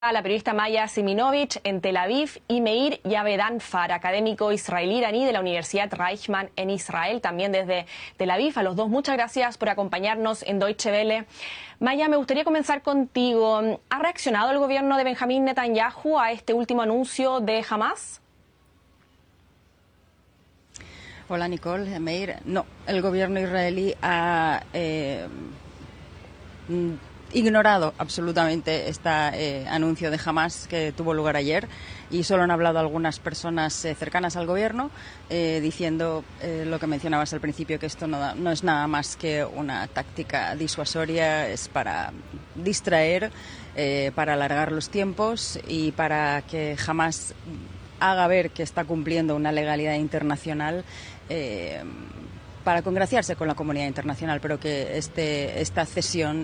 A la periodista Maya Siminovich en Tel Aviv y Meir Yavedanfar, académico israelí-iraní de la Universidad Reichman en Israel, también desde Tel Aviv. A los dos, muchas gracias por acompañarnos en Deutsche Welle. Maya, me gustaría comenzar contigo. ¿Ha reaccionado el gobierno de Benjamín Netanyahu a este último anuncio de Hamas? Hola Nicole, Meir. No, el gobierno israelí ha ignorado absolutamente este anuncio de Hamas que tuvo lugar ayer y solo han hablado algunas personas cercanas al gobierno diciendo lo que mencionabas al principio, que esto no es nada más que una táctica disuasoria, es para distraer, para alargar los tiempos y para que Hamas haga ver que está cumpliendo una legalidad internacional, para congraciarse con la comunidad internacional, pero que esta cesión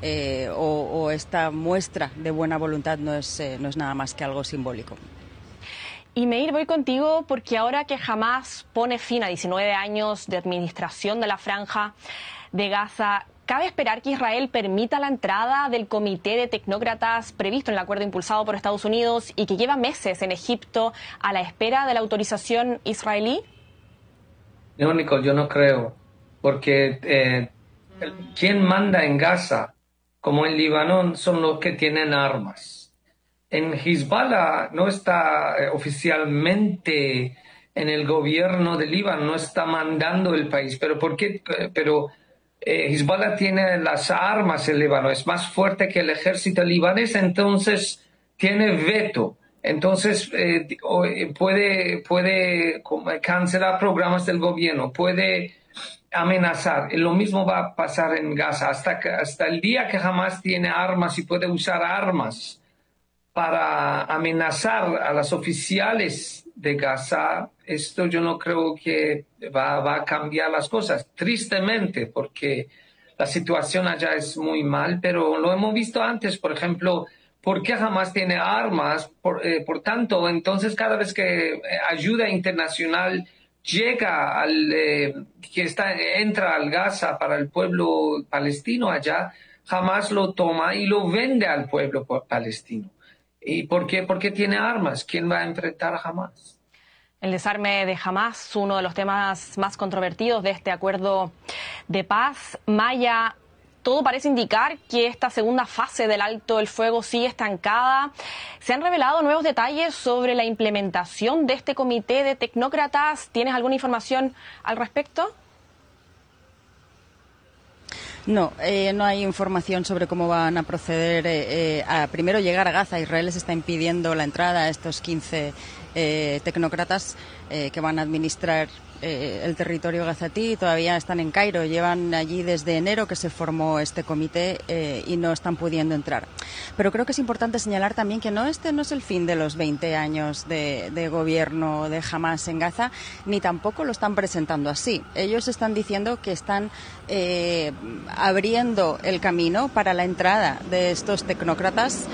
o esta muestra de buena voluntad no es nada más que algo simbólico. Y Meir, voy contigo porque ahora que Hamas pone fin a 19 años de administración de la Franja de Gaza, ¿cabe esperar que Israel permita la entrada del comité de tecnócratas previsto en el acuerdo impulsado por Estados Unidos y que lleva meses en Egipto a la espera de la autorización israelí? No, Nicole, yo no creo, porque quien manda en Gaza, como en Líbano, son los que tienen armas. En Hezbollah no está oficialmente en el gobierno de Líbano, no está mandando el país. ¿Pero por qué? Pero Hezbollah tiene las armas en Líbano, es más fuerte que el ejército libanés, entonces tiene veto. Entonces puede cancelar programas del gobierno, puede amenazar. Lo mismo va a pasar en Gaza. Hasta el día que Hamas tiene armas y puede usar armas para amenazar a los oficiales de Gaza, esto yo no creo que va a cambiar las cosas. Tristemente, porque la situación allá es muy mal, pero lo hemos visto antes, por ejemplo. ¿Por qué Hamas tiene armas? Por tanto, entonces cada vez que ayuda internacional llega entra al Gaza para el pueblo palestino allá, Hamas lo toma y lo vende al pueblo palestino. ¿Y por qué? Porque tiene armas. ¿Quién va a enfrentar a Hamas? El desarme de Hamas, uno de los temas más controvertidos de este acuerdo de paz. Maya, todo parece indicar que esta segunda fase del alto el fuego sigue estancada. ¿Se han revelado nuevos detalles sobre la implementación de este comité de tecnócratas? ¿Tienes alguna información al respecto? No, no hay información sobre cómo van a proceder a primero llegar a Gaza. Israel les está impidiendo la entrada a estos 15 tecnócratas que van a administrar el territorio gazatí. Todavía están en Cairo, llevan allí desde enero que se formó este comité y no están pudiendo entrar. Pero creo que es importante señalar también que este no es el fin de los 20 años de gobierno de Hamas en Gaza, ni tampoco lo están presentando así. Ellos están diciendo que están abriendo el camino para la entrada de estos tecnócratas,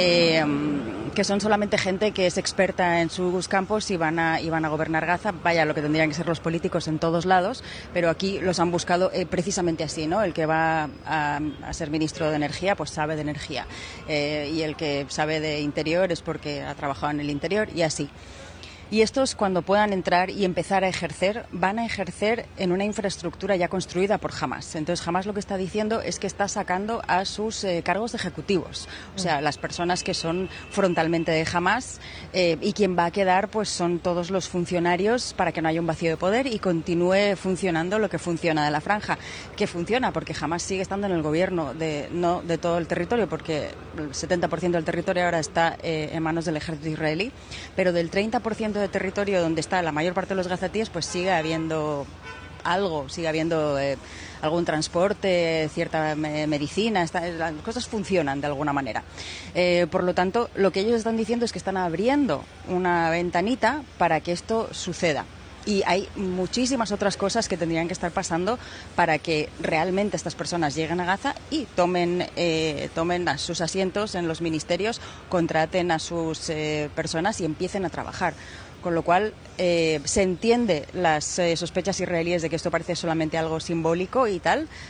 que son solamente gente que es experta en sus campos y van a gobernar Gaza. Vaya, lo que tendrían que ser los políticos en todos lados, pero aquí los han buscado precisamente así, ¿no? El que va a ser ministro de Energía, pues sabe de energía, y el que sabe de interior es porque ha trabajado en el interior y así. Y estos, cuando puedan entrar y empezar a ejercer, van a ejercer en una infraestructura ya construida por Hamas. Entonces, Hamas lo que está diciendo es que está sacando a sus cargos ejecutivos, o sea, las personas que son frontalmente de Hamas, y quien va a quedar pues son todos los funcionarios para que no haya un vacío de poder y continúe funcionando lo que funciona de la franja. Que funciona porque Hamas sigue estando en el gobierno, no de todo el territorio, porque el 70% del territorio ahora está en manos del ejército israelí, pero del 30% de territorio donde está la mayor parte de los gazatíes, pues sigue habiendo algo, sigue habiendo algún transporte, cierta medicina, las cosas funcionan de alguna manera. Por lo tanto, lo que ellos están diciendo es que están abriendo una ventanita para que esto suceda. Y hay muchísimas otras cosas que tendrían que estar pasando para que realmente estas personas lleguen a Gaza y tomen a sus asientos en los ministerios, contraten a sus personas y empiecen a trabajar. Con lo cual se entiende las sospechas israelíes de que esto parece solamente algo simbólico y tal,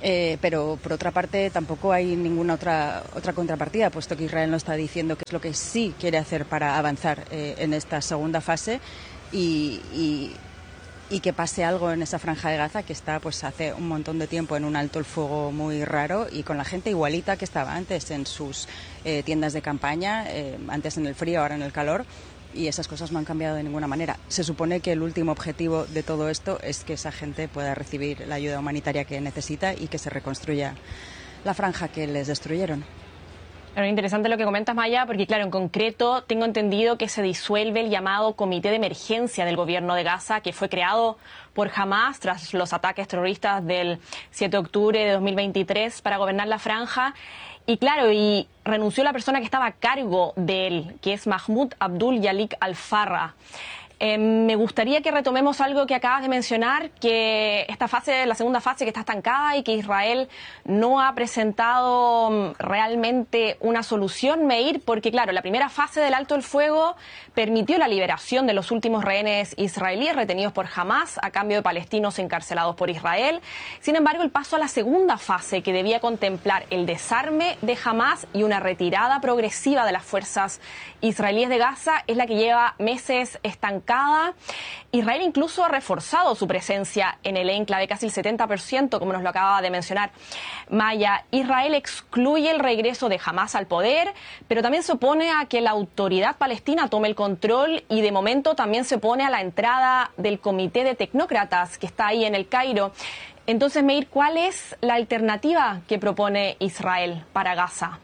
Pero por otra parte tampoco hay ninguna otra contrapartida, puesto que Israel no está diciendo qué es lo que sí quiere hacer para avanzar en esta segunda fase y que pase algo en esa franja de Gaza que está pues hace un montón de tiempo en un alto el fuego muy raro y con la gente igualita que estaba antes en sus tiendas de campaña, antes en el frío, ahora en el calor. Y esas cosas no han cambiado de ninguna manera. Se supone que el último objetivo de todo esto es que esa gente pueda recibir la ayuda humanitaria que necesita y que se reconstruya la franja que les destruyeron. Pero interesante lo que comentas, Maya, porque claro, en concreto tengo entendido que se disuelve el llamado Comité de Emergencia del Gobierno de Gaza, que fue creado por Hamas tras los ataques terroristas del 7 de octubre de 2023 para gobernar la franja. Y claro, y renunció la persona que estaba a cargo de él, que es Mahmoud Abdul Yalik Al-Farra. Me gustaría que retomemos algo que acabas de mencionar, que esta fase, la segunda fase que está estancada y que Israel no ha presentado realmente una solución, Meir, porque claro, la primera fase del alto el fuego permitió la liberación de los últimos rehenes israelíes retenidos por Hamas a cambio de palestinos encarcelados por Israel. Sin embargo, el paso a la segunda fase, que debía contemplar el desarme de Hamas y una retirada progresiva de las fuerzas israelíes de Gaza, es la que lleva meses estancada. Israel incluso ha reforzado su presencia en el enclave, casi el 70%, como nos lo acaba de mencionar Maya. Israel excluye el regreso de Hamas al poder, pero también se opone a que la autoridad palestina tome el control y de momento también se opone a la entrada del comité de tecnócratas que está ahí en el Cairo. Entonces, Meir, ¿cuál es la alternativa que propone Israel para Gaza?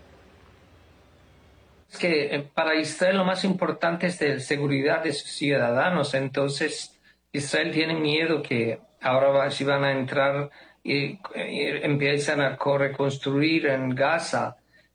Es que para Israel lo más importante es la seguridad de sus ciudadanos. Entonces, Israel tiene miedo que ahora si van a entrar y empiezan a reconstruir en Gaza,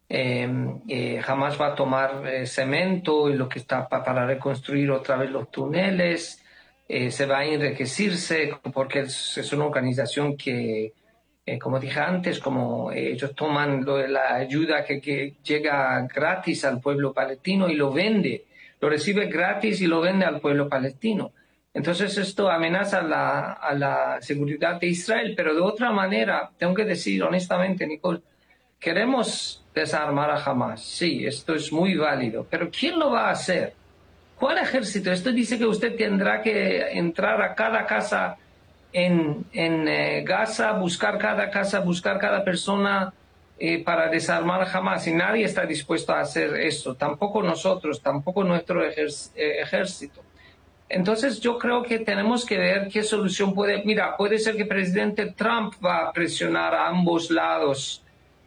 jamás va a tomar cemento y lo que está para reconstruir otra vez los túneles, se va a enriquecerse porque es una organización que como dije antes, como ellos toman la ayuda que llega gratis al pueblo palestino y lo vende, lo recibe gratis y lo vende al pueblo palestino. Entonces esto amenaza a la seguridad de Israel, pero de otra manera, tengo que decir honestamente, Nicole, queremos desarmar a Hamas. Sí, esto es muy válido, pero ¿quién lo va a hacer? ¿Cuál ejército? Esto dice que usted tendrá que entrar a cada casa en Gaza, buscar cada casa, buscar cada persona para desarmar a Hamas. Y nadie está dispuesto a hacer eso. Tampoco nosotros, tampoco nuestro ejército. Entonces yo creo que tenemos que ver qué solución puede ser que el presidente Trump va a presionar a ambos lados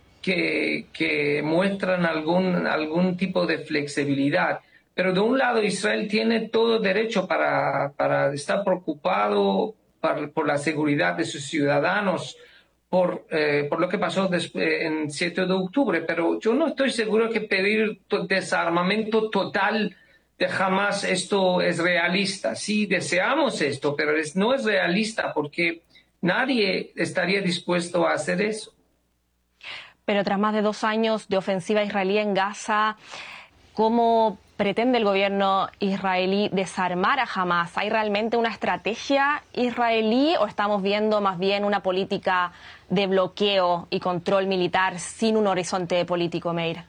que muestran algún tipo de flexibilidad. Pero de un lado Israel tiene todo derecho para estar preocupado por la seguridad de sus ciudadanos, por lo que pasó en 7 de octubre. Pero yo no estoy seguro que pedir desarmamento total de Hamas esto es realista. Sí, deseamos esto, pero no es realista porque nadie estaría dispuesto a hacer eso. Pero tras más de 2 años de ofensiva israelí en Gaza, ¿cómo pretende el gobierno israelí desarmar a Hamas? ¿Hay realmente una estrategia israelí o estamos viendo más bien una política de bloqueo y control militar sin un horizonte político, Meir?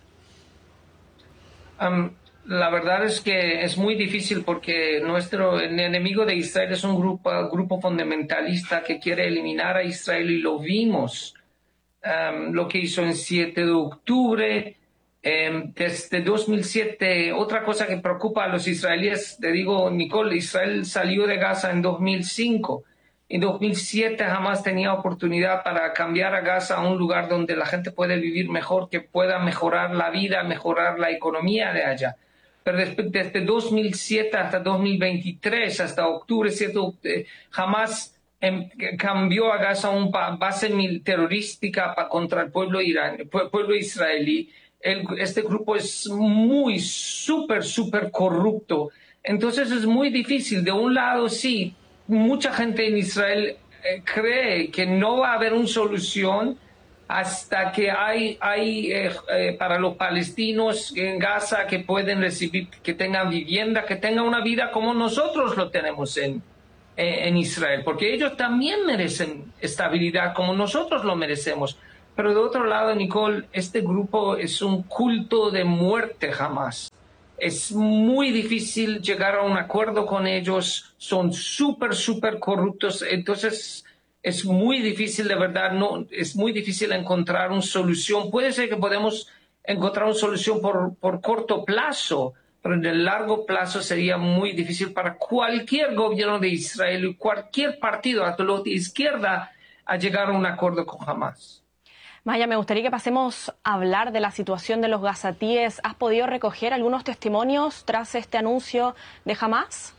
La verdad es que es muy difícil porque el enemigo de Israel es un grupo fundamentalista que quiere eliminar a Israel y lo vimos. Lo que hizo en 7 de octubre, desde 2007, otra cosa que preocupa a los israelíes, te digo, Nicole, Israel salió de Gaza en 2005. En 2007 jamás tenía oportunidad para cambiar a Gaza a un lugar donde la gente puede vivir mejor, que pueda mejorar la vida, mejorar la economía de allá. Pero desde 2007 hasta 2023, hasta octubre, jamás cambió a Gaza una base terrorística contra el pueblo israelí. Este grupo es muy súper corrupto. Entonces es muy difícil. De un lado, sí, mucha gente en Israel cree que no va a haber una solución hasta que hay para los palestinos en Gaza que pueden recibir, que tengan vivienda, que tengan una vida como nosotros lo tenemos en en Israel, porque ellos también merecen estabilidad como nosotros lo merecemos. Pero de otro lado, Nicole, este grupo es un culto de muerte jamás. Es muy difícil llegar a un acuerdo con ellos, son súper corruptos, entonces es muy difícil, de verdad, no, es muy difícil encontrar una solución. Puede ser que podemos encontrar una solución por corto plazo, pero en el largo plazo sería muy difícil para cualquier gobierno de Israel y cualquier partido de izquierda a llegar a un acuerdo con Hamas. Maya, me gustaría que pasemos a hablar de la situación de los gazatíes. ¿Has podido recoger algunos testimonios tras este anuncio de Hamas?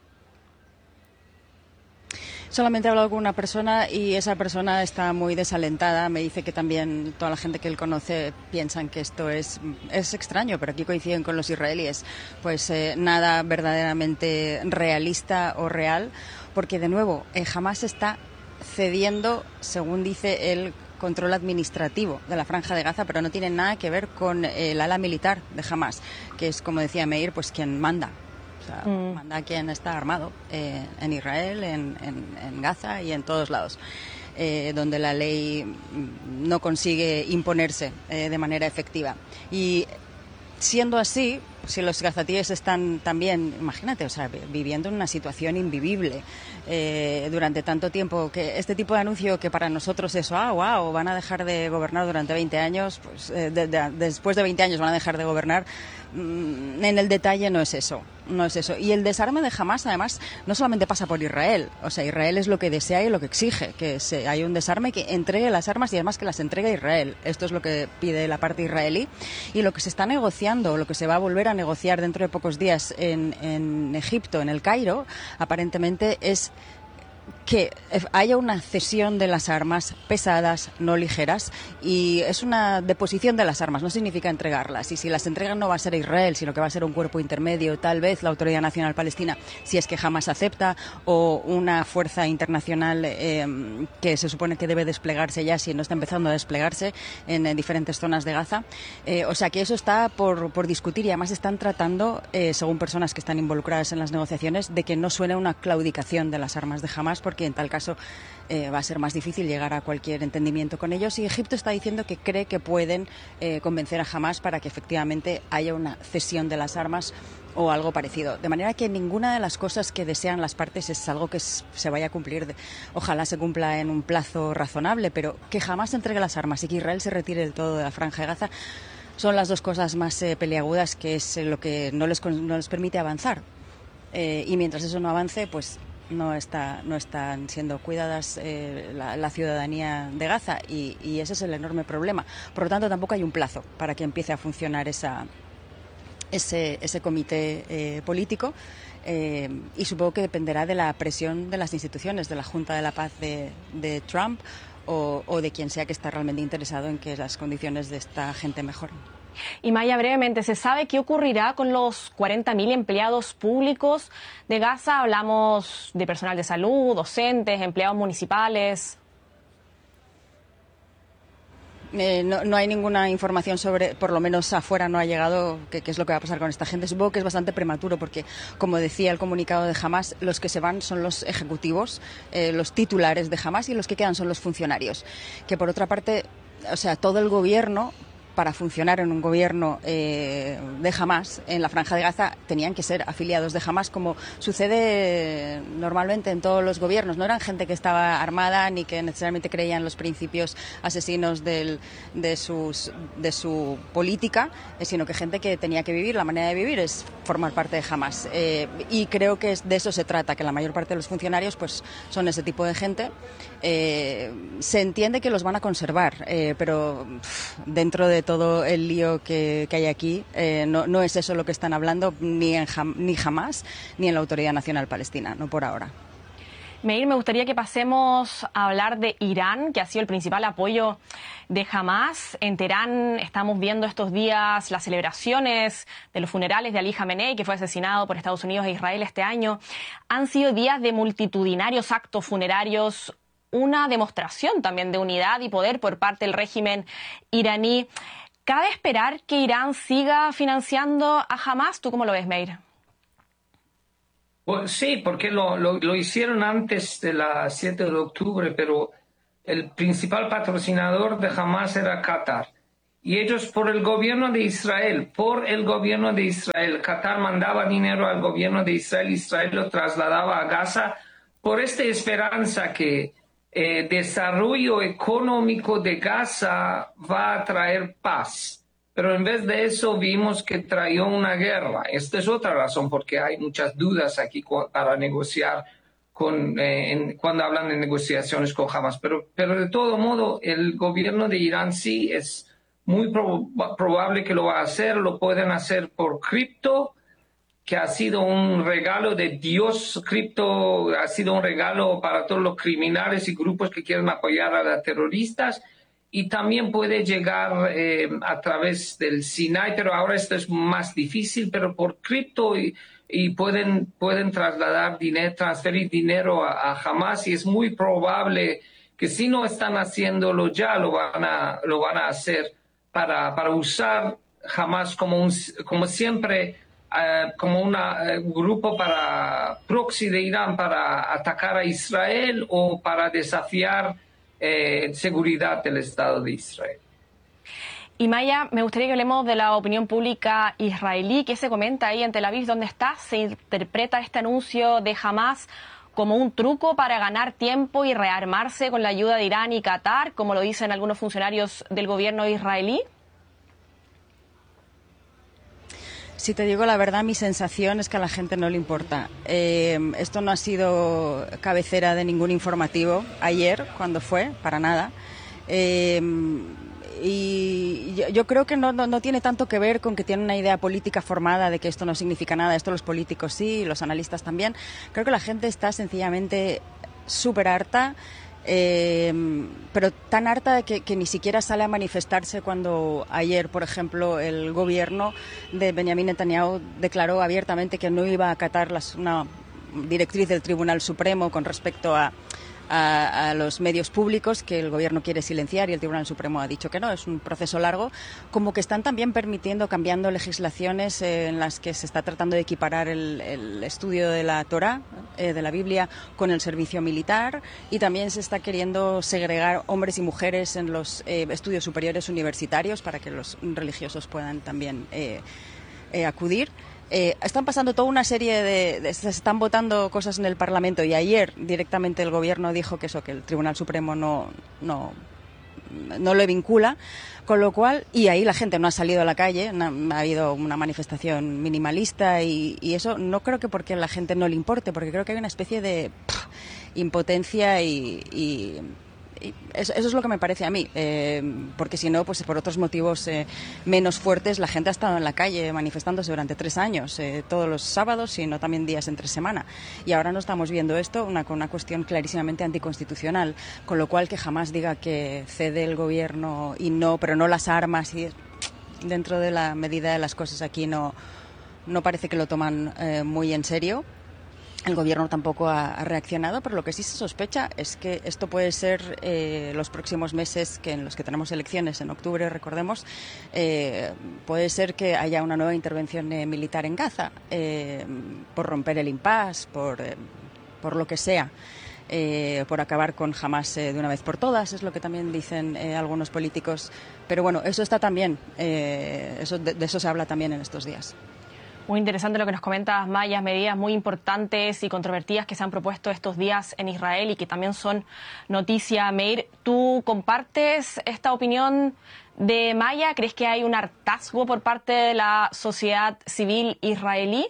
Solamente he hablado con una persona y esa persona está muy desalentada. Me dice que también toda la gente que él conoce piensan que esto es extraño, pero aquí coinciden con los israelíes. Pues nada verdaderamente realista o real, porque de nuevo, Hamas está cediendo, según dice el control administrativo de la Franja de Gaza, pero no tiene nada que ver con el ala militar de Hamas, que es, como decía Meir, pues quien manda. O sea, manda quien está armado en Israel, en Gaza y en todos lados, donde la ley no consigue imponerse de manera efectiva. Y siendo así, si los gazatíes están también, imagínate, o sea, viviendo en una situación invivible durante tanto tiempo, que este tipo de anuncio que para nosotros es, wow, van a dejar de gobernar durante 20 años, pues después de 20 años van a dejar de gobernar, en el detalle no es eso. Y el desarme de Hamas, además, no solamente pasa por Israel. O sea, Israel es lo que desea y lo que exige, que haya un desarme que entregue las armas y además que las entregue Israel. Esto es lo que pide la parte israelí. Y lo que se está negociando, lo que se va a volver a negociar dentro de pocos días en Egipto, en el Cairo, aparentemente es que haya una cesión de las armas pesadas, no ligeras, y es una deposición de las armas, no significa entregarlas. Y si las entregan no va a ser Israel, sino que va a ser un cuerpo intermedio, tal vez la Autoridad Nacional Palestina, si es que jamás acepta, o una fuerza internacional que se supone que debe desplegarse ya, si no está empezando a desplegarse en diferentes zonas de Gaza. O sea que eso está por discutir, y además están tratando, según personas que están involucradas en las negociaciones, de que no suene una claudicación de las armas de Hamas, porque en tal caso va a ser más difícil llegar a cualquier entendimiento con ellos. Y Egipto está diciendo que cree que pueden convencer a Hamas para que efectivamente haya una cesión de las armas o algo parecido. De manera que ninguna de las cosas que desean las partes es algo que se vaya a cumplir. Ojalá se cumpla en un plazo razonable, pero que Hamas entregue las armas y que Israel se retire del todo de la Franja de Gaza son las dos cosas más peliagudas, que es lo que no les permite avanzar. Y mientras eso no avance, pues no están siendo cuidadas la ciudadanía de Gaza, y ese es el enorme problema. Por lo tanto, tampoco hay un plazo para que empiece a funcionar ese comité político, y supongo que dependerá de la presión de las instituciones, de la Junta de la Paz de Trump o de quien sea que está realmente interesado en que las condiciones de esta gente mejoren. Y Maya, brevemente, ¿se sabe qué ocurrirá con los 40.000 empleados públicos de Gaza? Hablamos de personal de salud, docentes, empleados municipales. No hay ninguna información sobre, por lo menos afuera no ha llegado, qué es lo que va a pasar con esta gente. Supongo que es bastante prematuro porque, como decía el comunicado de Hamas, los que se van son los ejecutivos, los titulares de Hamas, y los que quedan son los funcionarios. Que por otra parte, o sea, todo el gobierno, para funcionar en un gobierno de Hamas en la Franja de Gaza, tenían que ser afiliados de Hamas, como sucede normalmente en todos los gobiernos. No eran gente que estaba armada ni que necesariamente creía en los principios asesinos de su política, sino que gente que tenía que vivir, la manera de vivir es formar parte de Hamas. Y creo que de eso se trata, que la mayor parte de los funcionarios pues son ese tipo de gente. Se entiende que los van a conservar, pero dentro de todo el lío que hay aquí, no es eso lo que están hablando ni Hamas ni en la Autoridad Nacional Palestina, no por ahora. Meir, me gustaría que pasemos a hablar de Irán, que ha sido el principal apoyo de Hamas. En Teherán estamos viendo estos días las celebraciones de los funerales de Ali Khamenei, que fue asesinado por Estados Unidos e Israel este año. Han sido días de multitudinarios actos funerarios, una demostración también de unidad y poder por parte del régimen iraní. ¿Cabe esperar que Irán siga financiando a Hamas? ¿Tú cómo lo ves, Meir? Pues sí, porque lo hicieron antes de la 7 de octubre, pero el principal patrocinador de Hamas era Qatar. Y ellos por el gobierno de Israel, Qatar mandaba dinero al gobierno de Israel, Israel lo trasladaba a Gaza por esta esperanza que desarrollo económico de Gaza va a traer paz. Pero en vez de eso vimos que traía una guerra. Esta es otra razón porque hay muchas dudas aquí para negociar cuando hablan de negociaciones con Hamas. Pero de todo modo, el gobierno de Irán sí es muy probable que lo va a hacer. Lo pueden hacer por cripto, que ha sido un regalo de Dios. Cripto ha sido un regalo para todos los criminales y grupos que quieren apoyar a los terroristas. Y también puede llegar a través del Sinai, pero ahora esto es más difícil, pero por cripto y pueden trasladar dinero, transferir dinero a Hamas, y es muy probable que si no están haciéndolo ya, lo van a hacer para usar Hamas como siempre, como un grupo para proxy de Irán para atacar a Israel o para desafiar seguridad del Estado de Israel. Y Maya, me gustaría que hablemos de la opinión pública israelí. ¿Qué se comenta ahí en Tel Aviv, donde está? ¿Se interpreta este anuncio de Hamas como un truco para ganar tiempo y rearmarse con la ayuda de Irán y Qatar, como lo dicen algunos funcionarios del gobierno israelí? Si te digo la verdad, mi sensación es que a la gente no le importa. Esto no ha sido cabecera de ningún informativo ayer, cuando fue, para nada. Y yo creo que no tiene tanto que ver con que tienen una idea política formada de que esto no significa nada. Esto los políticos sí, los analistas también. Creo que la gente está sencillamente súper harta. Pero tan harta de que ni siquiera sale a manifestarse cuando ayer, por ejemplo, el gobierno de Benjamin Netanyahu declaró abiertamente que no iba a acatar una directriz del Tribunal Supremo con respecto a los medios públicos que el gobierno quiere silenciar, y el Tribunal Supremo ha dicho que no, es un proceso largo. Como que están también cambiando legislaciones en las que se está tratando de equiparar el estudio de la Torá, de la Biblia, con el servicio militar, y también se está queriendo segregar hombres y mujeres en los estudios superiores universitarios para que los religiosos puedan también acudir. Están pasando toda una serie se están votando cosas en el Parlamento, y ayer directamente el gobierno dijo que el Tribunal Supremo no le vincula, con lo cual, y ahí la gente no ha salido a la calle, ha habido una manifestación minimalista, y eso no creo que porque a la gente no le importe, porque creo que hay una especie de impotencia y eso es lo que me parece a mí, porque si no, pues por otros motivos menos fuertes, la gente ha estado en la calle manifestándose durante 3 años, todos los sábados, y no también días entre semana. Y ahora no estamos viendo esto con una cuestión clarísimamente anticonstitucional, con lo cual que jamás diga que cede el gobierno pero no las armas, y dentro de la medida de las cosas aquí no parece que lo toman muy en serio. El gobierno tampoco ha reaccionado, pero lo que sí se sospecha es que esto puede ser los próximos meses en los que tenemos elecciones en octubre, recordemos, puede ser que haya una nueva intervención militar en Gaza, por romper el impasse, por lo que sea. Por acabar con Hamas de una vez por todas, es lo que también dicen algunos políticos. Pero bueno, eso está también, de eso se habla también en estos días. Muy interesante lo que nos comentas, Maya, medidas muy importantes y controvertidas que se han propuesto estos días en Israel y que también son noticia. Meir, ¿tú compartes esta opinión de Maya? ¿Crees que hay un hartazgo por parte de la sociedad civil israelí?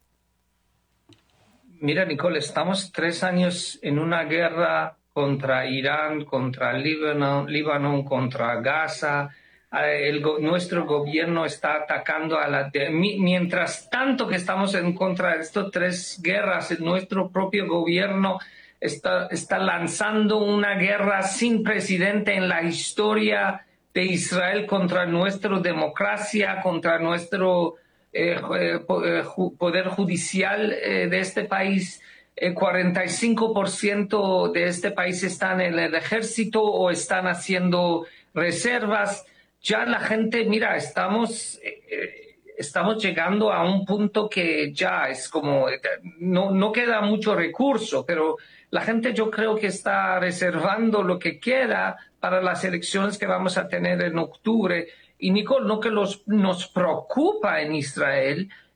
Mira, Nicole, estamos 3 años en una guerra contra Irán, contra Líbano, contra Gaza. Nuestro gobierno está atacando mientras tanto que estamos en contra de estas 3 guerras, nuestro propio gobierno está lanzando una guerra sin precedente en la historia de Israel contra nuestra democracia, contra nuestro poder judicial de este país. 45% de este país están en el ejército o están haciendo reservas. Ya la gente, mira, estamos estamos llegando a un punto que ya es como, no queda mucho recurso, pero la gente yo creo que está reservando lo que queda para las elecciones que vamos a tener en octubre. Y Nicole, lo que nos preocupa en Israel